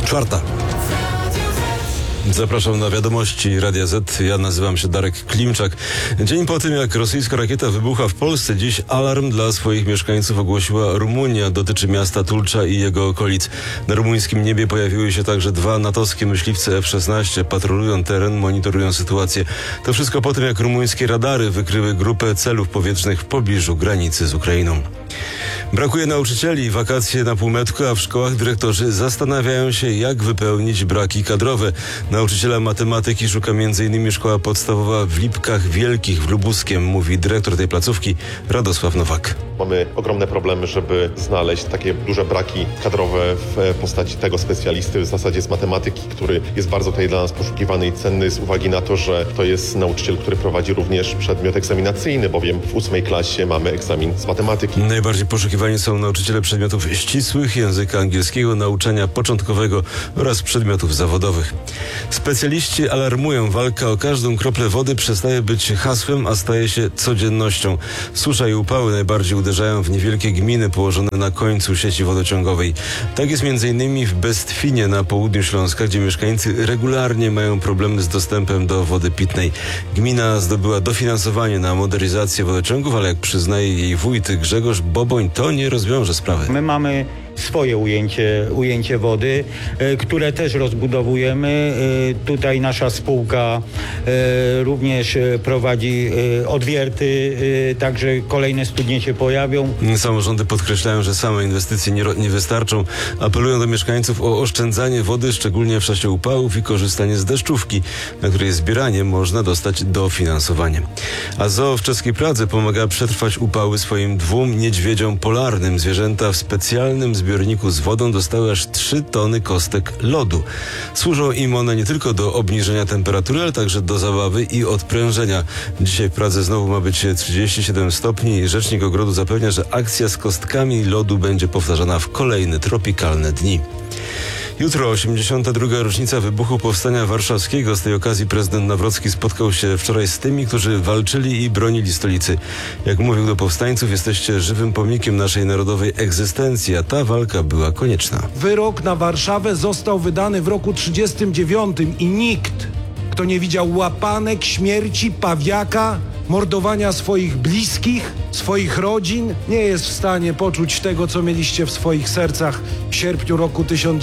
4. Zapraszam na wiadomości Radia Z. Ja nazywam się Darek Klimczak. Dzień po tym, jak rosyjska rakieta wybucha w Polsce, dziś alarm dla swoich mieszkańców ogłosiła Rumunia. Dotyczy miasta Tulcza i jego okolic. Na rumuńskim niebie pojawiły się także 2 natowskie myśliwce F-16. Patrolują teren, monitorują sytuację. To wszystko po tym, jak rumuńskie radary wykryły grupę celów powietrznych w pobliżu granicy z Ukrainą. Brakuje nauczycieli, wakacje na półmetku, a w szkołach dyrektorzy zastanawiają się, jak wypełnić braki kadrowe. Nauczyciela matematyki szuka m.in. szkoła podstawowa w Lipkach Wielkich w Lubuskiem, mówi dyrektor tej placówki Radosław Nowak. Mamy ogromne problemy, żeby znaleźć takie duże braki kadrowe w postaci tego specjalisty w zasadzie z matematyki, który jest bardzo tutaj dla nas poszukiwany i cenny z uwagi na to, że to jest nauczyciel, który prowadzi również przedmiot egzaminacyjny, bowiem w 8 klasie mamy egzamin z matematyki. Najbardziej poszukiwani są nauczyciele przedmiotów ścisłych, języka angielskiego, nauczania początkowego oraz przedmiotów zawodowych. Specjaliści alarmują, walka o każdą kroplę wody przestaje być hasłem, a staje się codziennością. Susza i upały najbardziej uderzają w niewielkie gminy położone na końcu sieci wodociągowej. Tak jest m.in. w Bestwinie na południu Śląska, gdzie mieszkańcy regularnie mają problemy z dostępem do wody pitnej. Gmina zdobyła dofinansowanie na modernizację wodociągów, ale jak przyznaje jej wójt Grzegorz Boboń, to nie rozwiąże sprawy. My mamy swoje ujęcie wody, które też rozbudowujemy. Tutaj nasza spółka również prowadzi odwierty, także kolejne studnie się pojawią. Samorządy podkreślają, że same inwestycje nie wystarczą. Apelują do mieszkańców o oszczędzanie wody, szczególnie w czasie upałów i korzystanie z deszczówki, na której zbieranie można dostać dofinansowanie. A zoo w czeskiej Pradze pomaga przetrwać upały swoim 2 niedźwiedziom polarnym. Zwierzęta w specjalnym zbiorniku z wodą dostały aż 3 tony kostek lodu. Służą im one nie tylko do obniżenia temperatury, ale także do zabawy i odprężenia. Dzisiaj w Pradze znowu ma być 37 stopni. Rzecznik ogrodu zapewnia, że akcja z kostkami lodu będzie powtarzana w kolejne tropikalne dni. Jutro 82. rocznica wybuchu Powstania Warszawskiego. Z tej okazji prezydent Nawrocki spotkał się wczoraj z tymi, którzy walczyli i bronili stolicy. Jak mówił do powstańców, jesteście żywym pomnikiem naszej narodowej egzystencji, a ta walka była konieczna. Wyrok na Warszawę został wydany w roku 1939 i nikt, kto nie widział łapanek, śmierci, pawiaka, mordowania swoich bliskich, swoich rodzin, nie jest w stanie poczuć tego, co mieliście w swoich sercach w sierpniu roku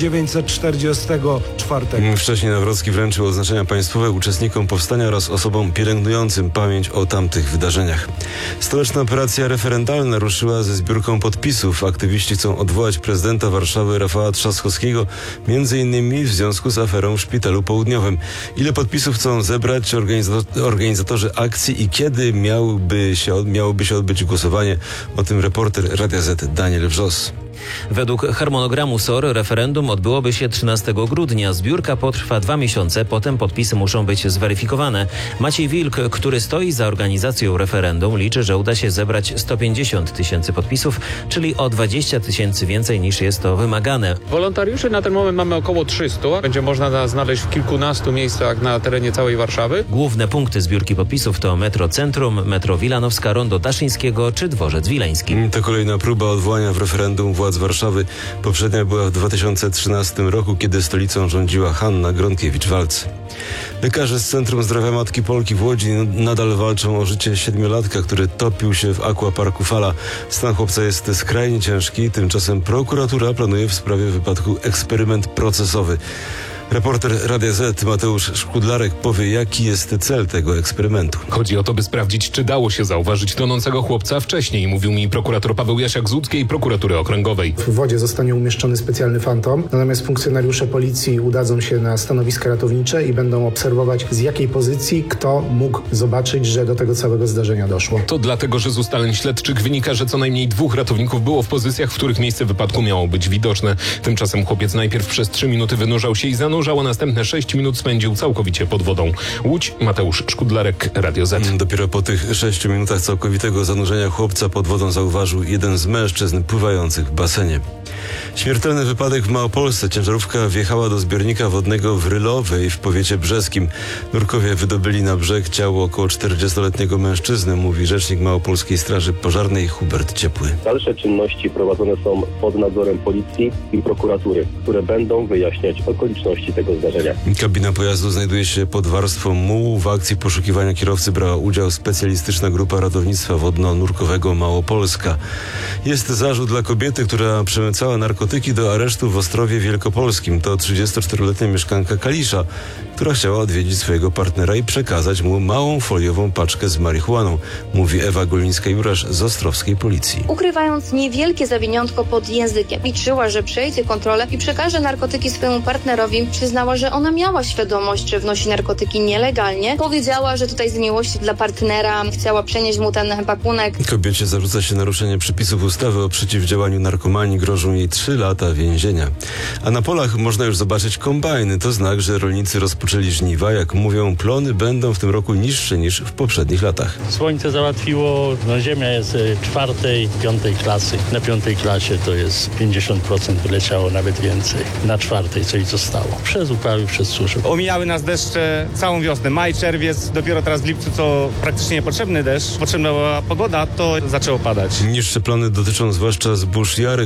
1944. Wcześniej Nawrocki wręczył odznaczenia państwowe uczestnikom powstania oraz osobom pielęgnującym pamięć o tamtych wydarzeniach. Stołeczna operacja referendalna ruszyła ze zbiórką podpisów. Aktywiści chcą odwołać prezydenta Warszawy Rafała Trzaskowskiego, m.in. w związku z aferą w Szpitalu Południowym. Ile podpisów chcą zebrać organizatorzy akcji i kiedy miałoby się odbyć głosowanie? O tym reporter Radia Z Daniel Wrzos. Według harmonogramu SOR referendum odbyłoby się 13 grudnia. Zbiórka potrwa 2 miesiące, potem podpisy muszą być zweryfikowane. Maciej Wilk, który stoi za organizacją referendum, liczy, że uda się zebrać 150 000 podpisów, czyli o 20 000 więcej niż jest to wymagane. Wolontariuszy na ten moment mamy około 300. Będzie można znaleźć w kilkunastu miejscach na terenie całej Warszawy. Główne punkty zbiórki podpisów to metro Centrum, metro Wilanowska, Rondo Daszyńskiego czy Dworzec Wileński. To kolejna próba odwołania w referendum władz Warszawy. Poprzednia była w 2013 roku, kiedy stolicą rządziła Hanna Gronkiewicz-Waltz. Lekarze z Centrum Zdrowia Matki Polki w Łodzi nadal walczą o życie 7-latka, który topił się w aquaparku Fala. Stan chłopca jest skrajnie ciężki, tymczasem prokuratura planuje w sprawie wypadku eksperyment procesowy. Reporter Radia Z Mateusz Szkudlarek powie, jaki jest cel tego eksperymentu. Chodzi o to, by sprawdzić, czy dało się zauważyć tonącego chłopca wcześniej, mówił mi prokurator Paweł Jasiak z Łódzkiej Prokuratury Okręgowej. W wodzie zostanie umieszczony specjalny fantom, natomiast funkcjonariusze policji udadzą się na stanowiska ratownicze i będą obserwować, z jakiej pozycji kto mógł zobaczyć, że do tego całego zdarzenia doszło. To dlatego, że z ustaleń śledczych wynika, że co najmniej 2 ratowników było w pozycjach, w których miejsce wypadku miało być widoczne. Tymczasem chłopiec najpierw przez 3 minuty wynurzał się i zanurzał, a następne 6 minut spędził całkowicie pod wodą. Łódź, Mateusz Szkudlarek, Radio Z. Dopiero po tych 6 minutach całkowitego zanurzenia chłopca pod wodą zauważył jeden z mężczyzn pływających w basenie. Śmiertelny wypadek w Małopolsce. Ciężarówka wjechała do zbiornika wodnego w Rylowej w powiecie brzeskim. Nurkowie wydobyli na brzeg ciało około 40-letniego mężczyzny, mówi rzecznik Małopolskiej Straży Pożarnej Hubert Ciepły. Dalsze czynności prowadzone są pod nadzorem policji i prokuratury, które będą wyjaśniać okoliczności tego zdarzenia. Kabina pojazdu znajduje się pod warstwą mułu. W akcji poszukiwania kierowcy brała udział specjalistyczna grupa ratownictwa wodno-nurkowego Małopolska. Jest zarzut dla kobiety, która przemycała narkotyki do aresztu w Ostrowie Wielkopolskim. To 34-letnia mieszkanka Kalisza, która chciała odwiedzić swojego partnera i przekazać mu małą foliową paczkę z marihuaną, mówi Ewa Golińska-Jurasz z ostrowskiej policji. Ukrywając niewielkie zawiniątko pod językiem, liczyła, że przejdzie kontrolę i przekaże narkotyki swojemu partnerowi. Przyznała, że ona miała świadomość, że wnosi narkotyki nielegalnie. Powiedziała, że tutaj z miłości dla partnera chciała przenieść mu ten pakunek. Kobiecie zarzuca się naruszenie przepisów ustawy o przeciwdziałaniu narkomanii. Grożą jej 3 lata więzienia. A na polach można już zobaczyć kombajny. To znak, że rolnicy rozpoczęli żniwa. Jak mówią, plony będą w tym roku niższe niż w poprzednich latach. Słońce załatwiło, ziemia jest 4., 5. klasy. Na 5. klasie to jest 50% wyleciało, nawet więcej. Na 4. coś zostało. Przez uprawy, przez suszę. Omijały nas deszcze całą wiosnę, maj, czerwiec, dopiero teraz w lipcu to praktycznie niepotrzebny deszcz. Potrzebna była pogoda, to zaczęło padać. Niższe plony dotyczą zwłaszcza zbóż jary.